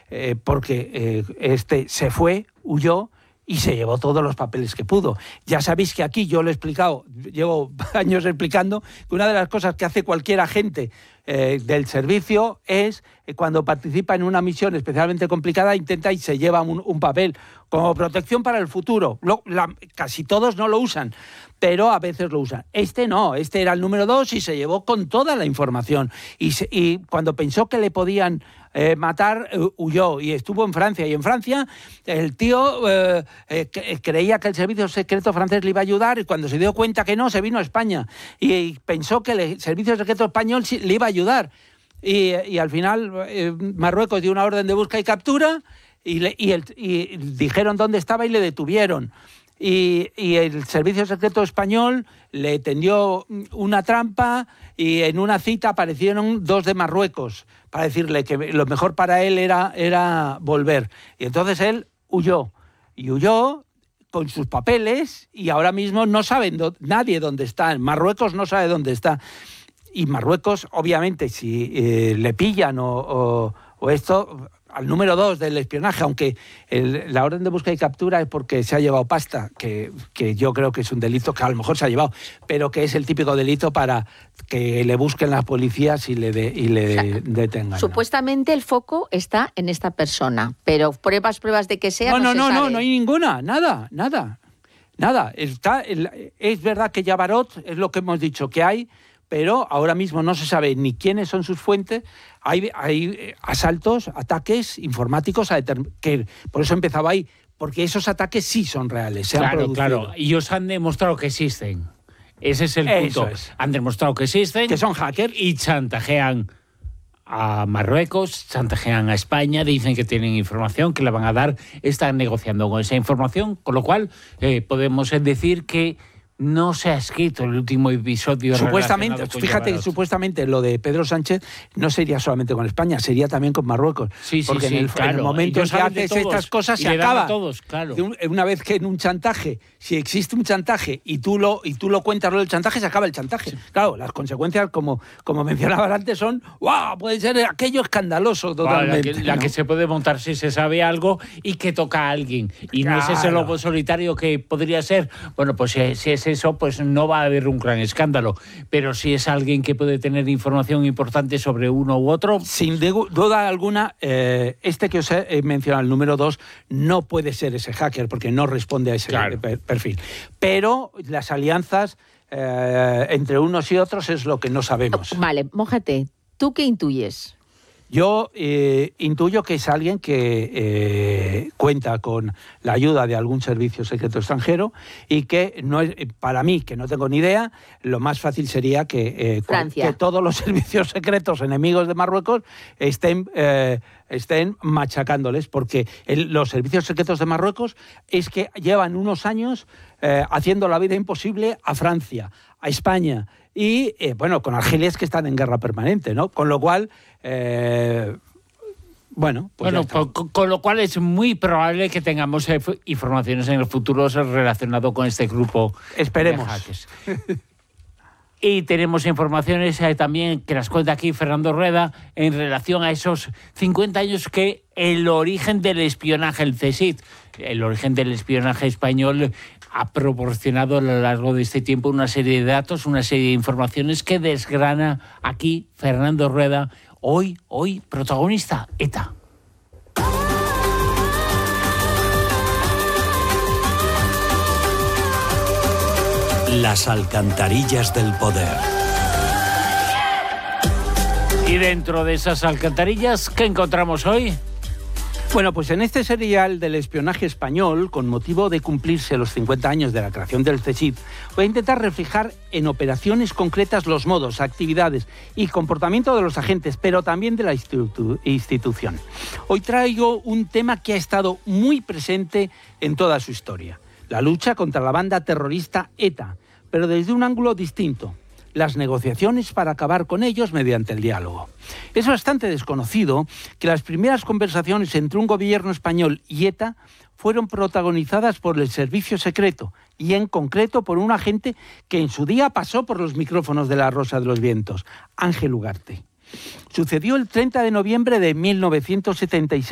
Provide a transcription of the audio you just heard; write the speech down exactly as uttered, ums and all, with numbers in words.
eh, porque eh, este se fue, huyó, y se llevó todos los papeles que pudo. Ya sabéis que aquí yo lo he explicado, llevo años explicando, que una de las cosas que hace cualquier agente eh, del servicio es, eh, cuando participa en una misión especialmente complicada, intenta y se lleva un, un papel como protección para el futuro. Lo, la, casi todos no lo usan, pero a veces lo usan. Este no, este era el número dos y se llevó con toda la información. Y, se, y cuando pensó que le podían Eh, matar, eh, huyó y estuvo en Francia. Y en Francia el tío eh, eh, creía que el servicio secreto francés le iba a ayudar y cuando se dio cuenta que no, se vino a España. Y, y pensó que el servicio secreto español sí, le iba a ayudar. Y, y al final eh, Marruecos dio una orden de busca y captura y, le, y, el, y dijeron dónde estaba y le detuvieron. Y, y el servicio secreto español le tendió una trampa y en una cita aparecieron dos de Marruecos para decirle que lo mejor para él era, era volver. Y entonces él huyó. Y huyó con sus papeles y ahora mismo no sabe do- nadie dónde está. Marruecos no sabe dónde está. Y Marruecos, obviamente, si eh, le pillan o, o, o esto... al número dos del espionaje, aunque el, la orden de busca y captura es porque se ha llevado pasta, que, que yo creo que es un delito que a lo mejor se ha llevado, pero que es el típico delito para que le busquen las policías y le, de, y le de, o sea, detengan. Supuestamente ¿no? el foco está en esta persona, pero pruebas, pruebas de que sea no, no, no se no, sabe. no, no hay ninguna, nada, nada, nada. Está, es verdad que Yabarot es lo que hemos dicho que hay, pero ahora mismo no se sabe ni quiénes son sus fuentes. Hay, hay asaltos, ataques informáticos, a determin- que por eso empezaba ahí, porque esos ataques sí son reales, se claro, han producido. Claro, y ellos han demostrado que existen. Ese es el punto. Es. Han demostrado que existen. Que son hackers. Y chantajean a Marruecos, chantajean a España, dicen que tienen información, que la van a dar, están negociando con esa información, con lo cual eh, podemos decir que no se ha escrito el último episodio. Supuestamente, con fíjate, Yabarot. supuestamente lo de Pedro Sánchez no sería solamente con España, sería también con Marruecos. Sí, sí, porque sí, en, el, claro. en el momento en que haces todos, estas cosas se le dan acaba. a todos, claro. Un, una vez que en un chantaje, si existe un chantaje y tú lo y tú lo cuentas lo del chantaje, se acaba el chantaje. Sí. Claro, las consecuencias, como, como mencionabas antes, son ¡guau! Puede ser aquello escandaloso totalmente. La, que, la ¿no? que se puede montar si se sabe algo y que toca a alguien. Y claro. no es ese lobo solitario que podría ser. Bueno, pues si, si es eso, pues no va a haber un gran escándalo. Pero si es alguien que puede tener información importante sobre uno u otro... Sin duda alguna, eh, este que os he mencionado, el número dos, no puede ser ese hacker, porque no responde a ese claro. perfil. Pero las alianzas eh, entre unos y otros es lo que no sabemos. Vale, mójate. ¿Tú qué intuyes? Yo eh, intuyo que es alguien que eh, cuenta con la ayuda de algún servicio secreto extranjero y que no es, para mí, que no tengo ni idea, lo más fácil sería que, eh, que todos los servicios secretos enemigos de Marruecos estén, eh, estén machacándoles, porque el, los servicios secretos de Marruecos es que llevan unos años eh, haciendo la vida imposible a Francia, a España, y, eh, bueno, con Argelia es que están en guerra permanente, ¿no? Con lo cual, eh, bueno... Pues bueno, con, con lo cual es muy probable que tengamos eh, informaciones en el futuro relacionado con este grupo. Esperemos. De hackers. Y tenemos informaciones eh, también que las cuenta aquí Fernando Rueda en relación a esos cincuenta años que el origen del espionaje, el C S I D, el origen del espionaje español ha proporcionado a lo largo de este tiempo una serie de datos, una serie de informaciones que desgrana aquí Fernando Rueda, hoy, hoy protagonista, ETA. Las alcantarillas del poder. Y dentro de esas alcantarillas, ¿qué encontramos hoy? Bueno, pues en este serial del espionaje español, con motivo de cumplirse los cincuenta años de la creación del C S I D, voy a intentar reflejar en operaciones concretas los modos, actividades y comportamiento de los agentes, pero también de la institu- institución. Hoy traigo un tema que ha estado muy presente en toda su historia: la lucha contra la banda terrorista ETA, pero desde un ángulo distinto: las negociaciones para acabar con ellos mediante el diálogo. Es bastante desconocido que las primeras conversaciones entre un gobierno español y ETA fueron protagonizadas por el servicio secreto y en concreto por un agente que en su día pasó por los micrófonos de La Rosa de los Vientos, Ángel Ugarte. Sucedió el treinta de noviembre de mil novecientos setenta y seis